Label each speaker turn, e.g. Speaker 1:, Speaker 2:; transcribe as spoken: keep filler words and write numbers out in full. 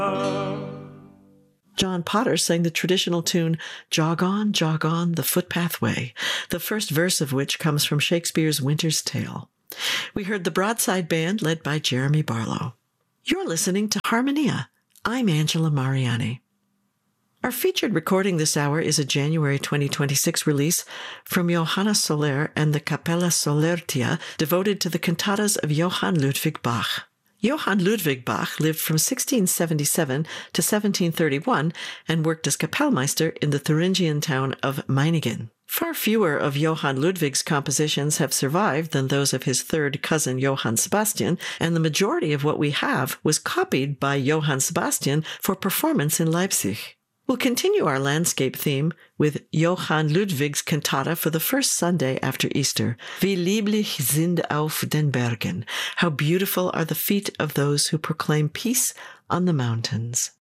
Speaker 1: John Potter sang the traditional tune, Jog On, Jog On, the Footpath Way, the first verse of which comes from Shakespeare's Winter's Tale. We heard the Broadside Band led by Jeremy Barlow. You're listening to Harmonia. I'm Angela Mariani. Our featured recording this hour is a January twenty twenty-six release from Johanna Soler and the Capella Solertia, devoted to the cantatas of Johann Ludwig Bach. Johann Ludwig Bach lived from sixteen seventy-seven to seventeen thirty-one and worked as Kapellmeister in the Thuringian town of Meiningen. Far fewer of Johann Ludwig's compositions have survived than those of his third cousin Johann Sebastian, and the majority of what we have was copied by Johann Sebastian for performance in Leipzig. We'll continue our landscape theme with Johann Ludwig's cantata for the first Sunday after Easter, Wie lieblich sind auf den Bergen, how beautiful are the feet of those who proclaim peace on the mountains.